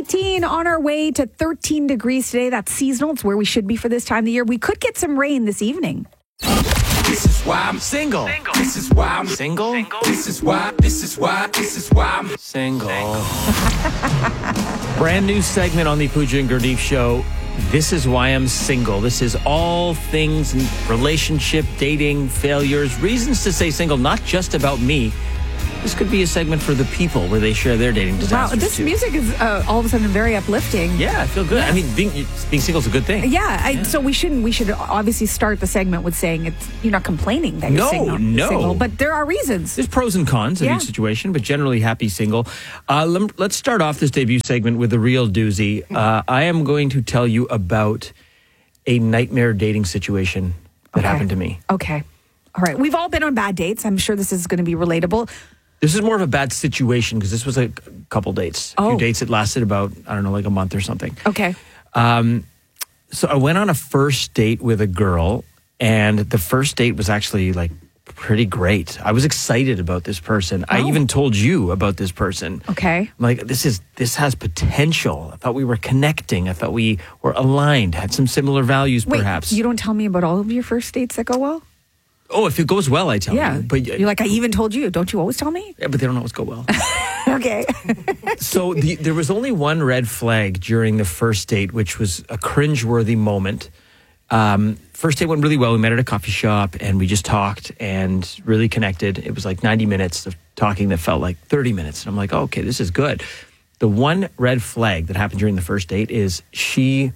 18 on our way to 13 degrees today. That's seasonal. It's where we should be for this time of the year. We could get some rain this evening. This is why I'm single. This is why I'm single. This is why I'm single. Brand new segment on the Pooja and Gurdeep show. This is why I'm single. This is all things relationship, dating, failures, reasons to stay single, not just about me. This could be a segment for the people where they share their dating disasters. Wow, this too. music is all of a sudden very uplifting. Yeah, I feel good. Yeah. I mean, being single is a good thing. Yeah, so we should obviously start the segment with saying you're not complaining that you're single, but there are reasons. There's pros and cons of each situation, but generally happy single. Let's start off this debut segment with a real doozy. I am going to tell you about a nightmare dating situation that happened to me. Okay. All right. We've all been on bad dates. I'm sure this is going to be relatable. This is more of a bad situation because this was a couple dates. A few dates that lasted about, I don't know, like a month or something. Okay. So I went on a first date with a girl, and the first date was actually like pretty great. I was excited about this person. I even told you about this person. Okay. I'm like, this has potential. I thought we were connecting. I thought we were aligned, had some similar values perhaps. You don't tell me about all of your first dates that go well? Oh, if it goes well, I tell you. But you're like, I even told you. Don't you always tell me? Yeah, but they don't always go well. Okay. So there was only one red flag during the first date, which was a cringeworthy moment. First date went really well. We met at a coffee shop and we just talked and really connected. It was like 90 minutes of talking that felt like 30 minutes. And I'm like, oh, okay, this is good. The one red flag that happened during the first date is she,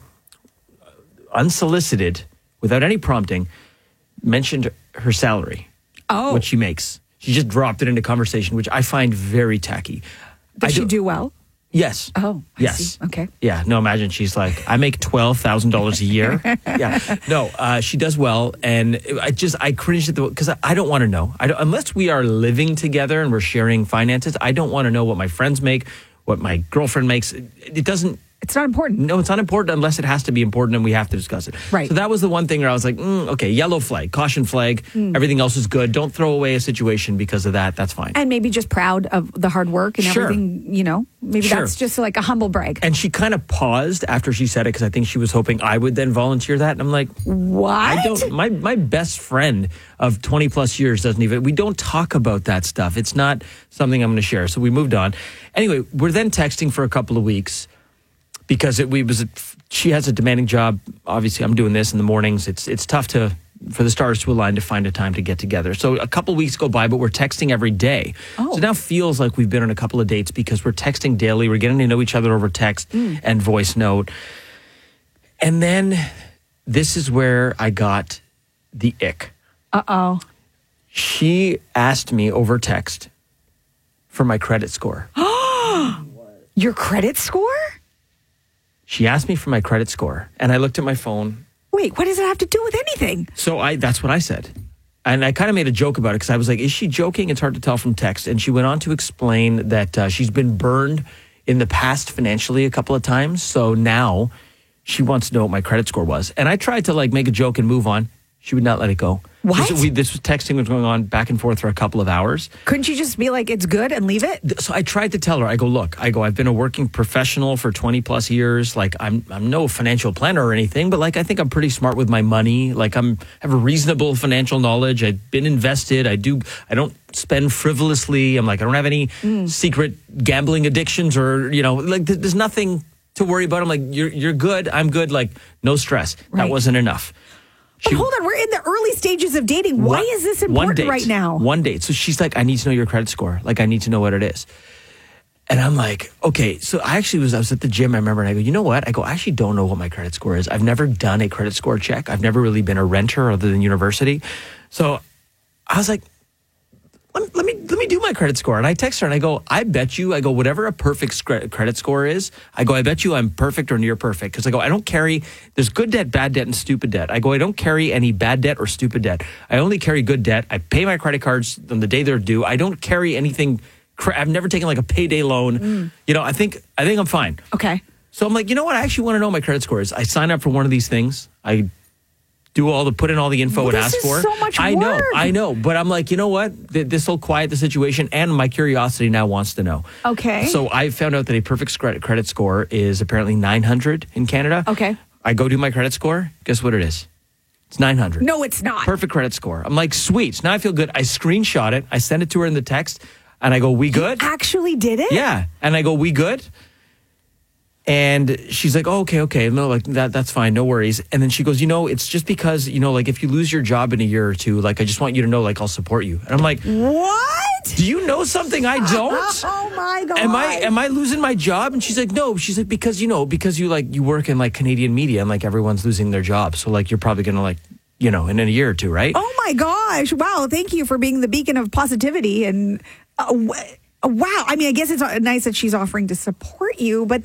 unsolicited, without any prompting, mentioned her salary, what she makes. She just dropped it into conversation, which I find very tacky. Does she do well? Yes. Oh, I see. yes. Okay. Yeah. No, imagine she's like, I make $12,000 a year. Yeah. No, she does well. And I cringed at because I don't want to know. Unless we are living together and we're sharing finances, I don't want to know what my friends make, what my girlfriend makes. It doesn't. It's not important. No, it's not important unless it has to be important and we have to discuss it. Right. So that was the one thing where I was like, okay, yellow flag, caution flag. Everything else is good. Don't throw away a situation because of that. That's fine. And maybe just proud of the hard work and everything, maybe that's just like a humble brag. And she kind of paused after she said it because I think she was hoping I would then volunteer that. And I'm like, what? I don't. My best friend of 20 plus years doesn't even. We don't talk about that stuff. It's not something I'm going to share. So we moved on. Anyway, we're then texting for a couple of weeks because she has a demanding job. Obviously, I'm doing this in the mornings. It's tough for the stars to align to find a time to get together. So a couple of weeks go by, but we're texting every day. So it now feels like we've been on a couple of dates because we're texting daily. We're getting to know each other over text and voice note. And then this is where I got the ick. Uh-oh. She asked me over text for my credit score. Your credit score? She asked me for my credit score, and I looked at my phone. Wait, what does it have to do with anything? So that's what I said. And I kind of made a joke about it because I was like, is she joking? It's hard to tell from text. And she went on to explain that she's been burned in the past financially a couple of times. So now she wants to know what my credit score was. And I tried to make a joke and move on. She would not let it go. What? This was texting was going on back and forth for a couple of hours. Couldn't you just be like, it's good and leave it? So I tried to tell her, I've been a working professional for 20 plus years. I'm no financial planner or anything, but I think I'm pretty smart with my money. I have a reasonable financial knowledge. I've been invested. I don't spend frivolously. I don't have any secret gambling addictions or, there's nothing to worry about. I'm like, you're good. I'm good. No stress. Right. That wasn't enough. But hold on, we're in the early stages of dating. Why is this important right now? One date. So she's like, I need to know your credit score. I need to know what it is. And I'm like, okay. So I was at the gym, I remember, and I go, you know what? I actually don't know what my credit score is. I've never done a credit score check. I've never really been a renter other than university. So I was like, let me do my credit score. And I text her and I go, I bet you, whatever a perfect credit score is, I bet you I'm perfect or near perfect. Because I don't carry, there's good debt, bad debt, and stupid debt. I don't carry any bad debt or stupid debt. I only carry good debt. I pay my credit cards on the day they're due. I don't carry anything. I've never taken a payday loan. I think I'm fine. Okay. So I'm like, you know what? I actually want to know what my credit score is. I sign up for one of these things. I put in all the info and ask for. This is so much work. I know. But I'm like, you know what? This will quiet the situation, and my curiosity now wants to know. Okay. So I found out that a perfect credit score is apparently 900 in Canada. Okay. I go do my credit score. Guess what it is? It's 900. No, it's not. Perfect credit score. I'm like, sweet. Now I feel good. I screenshot it. I send it to her in the text, and I go, we good? You actually did it? Yeah. And I go, we good? And she's like, oh, okay. No, like that's fine. No worries. And then she goes, it's just because, like if you lose your job in a year or two, like I just want you to know, like I'll support you. And I'm like, what? Do you know something I don't? Oh my God. Am I losing my job? And she's like, no. She's like, because you work in like Canadian media and like everyone's losing their job. So like you're probably going to like, in a year or two, right? Oh my gosh. Wow. Thank you for being the beacon of positivity. And wow. I mean, I guess it's nice that she's offering to support you, but